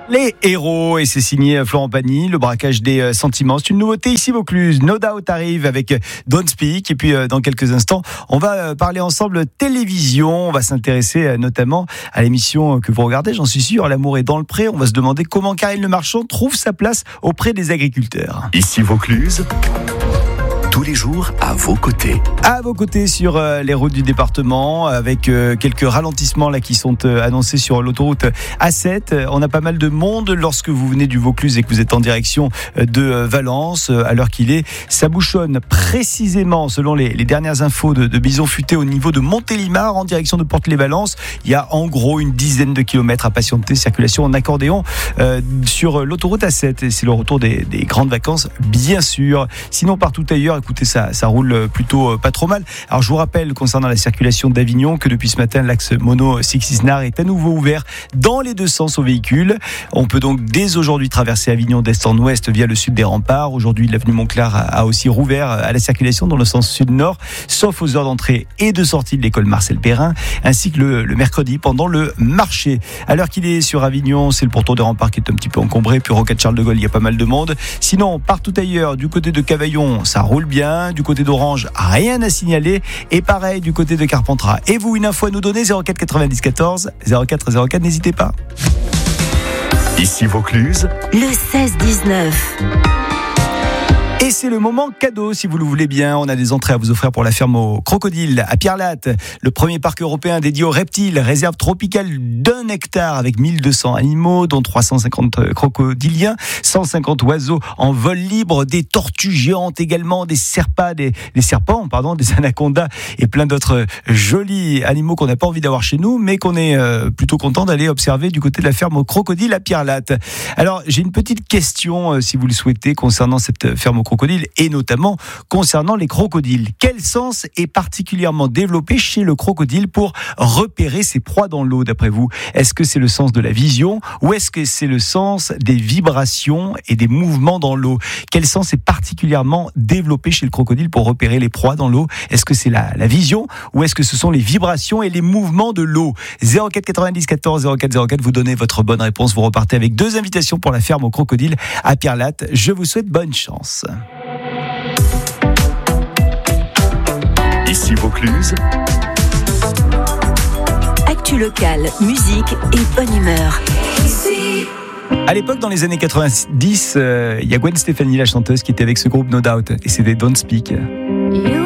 Les héros, et c'est signé Florent Pagny, le braquage des sentiments. C'est une nouveauté ici Vaucluse. No Doubt arrive avec Don't Speak. Et puis dans quelques instants, on va parler ensemble télévision. On va s'intéresser notamment à l'émission que vous regardez, j'en suis sûr, L'amour est dans le pré. On va se demander comment Karine Le Marchand trouve sa place auprès des agriculteurs. Ici Vaucluse, tous les jours à vos côtés. À vos côtés sur les routes du département, avec quelques ralentissements là qui sont annoncés sur l'autoroute A7. On a pas mal de monde lorsque vous venez du Vaucluse et que vous êtes en direction de Valence. À l'heure qu'il est, ça bouchonne précisément, selon les dernières infos de Bison Futé, au niveau de Montélimar en direction de Porte-les-Valences. Il y a en gros une dizaine de kilomètres à patienter. Circulation en accordéon sur l'autoroute A7. Et c'est le retour des grandes vacances, bien sûr. Sinon, partout ailleurs, écoutez, ça roule plutôt pas trop mal. Alors je vous rappelle concernant la circulation d'Avignon que depuis ce matin l'axe Mono Six-Isnard est à nouveau ouvert dans les deux sens aux véhicules. On peut donc dès aujourd'hui traverser Avignon d'est en ouest via le sud des remparts. Aujourd'hui l'avenue Montclar a aussi rouvert à la circulation dans le sens sud-nord, sauf aux heures d'entrée et de sortie de l'école Marcel Perrin, ainsi que le mercredi pendant le marché. À l'heure qu'il est sur Avignon, c'est le pourtour des remparts qui est un petit peu encombré, puis rocade Charles de Gaulle, il y a pas mal de monde. Sinon partout ailleurs, du côté de Cavaillon, ça roule bien. Du côté d'Orange, rien à signaler. Et pareil du côté de Carpentras. Et vous, une info à nous donner, 04 90 14 04 04, n'hésitez pas. Ici Vaucluse, le 16-19. Et c'est le moment cadeau, si vous le voulez bien. On a des entrées à vous offrir pour la ferme aux crocodiles à Pierrelatte, le premier parc européen dédié aux reptiles, réserve tropicale d'1 hectare avec 1200 animaux, dont 350 crocodiliens, 150 oiseaux en vol libre, des tortues géantes également, des serpents, des anacondas et plein d'autres jolis animaux qu'on n'a pas envie d'avoir chez nous, mais qu'on est plutôt content d'aller observer du côté de la ferme aux crocodiles à Pierrelatte. Alors, j'ai une petite question, si vous le souhaitez, concernant cette ferme aux crocodiles, et notamment concernant les crocodiles. Quel sens est particulièrement développé chez le crocodile pour repérer ses proies dans l'eau, d'après vous? Est-ce que c'est le sens de la vision ou est-ce que c'est le sens des vibrations et des mouvements dans l'eau? Quel sens est particulièrement développé chez le crocodile pour repérer les proies dans l'eau? Est-ce que c'est la vision ou est-ce que ce sont les vibrations et les mouvements de l'eau? 04 90 14 04 04, vous donnez votre bonne réponse. Vous repartez avec 2 invitations pour la ferme aux crocodiles à Pierrelatte. Je vous souhaite bonne chance. ici Vaucluse. Actu locale, musique et bonne humeur. À l'époque, dans les années 90, il y a Gwen Stefani, la chanteuse, qui était avec ce groupe No Doubt, et c'était Don't Speak.